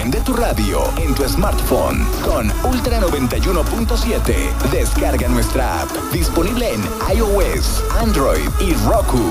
Prende tu radio en tu smartphone con Ultra 91.7. Descarga nuestra app, disponible en iOS, Android y Roku.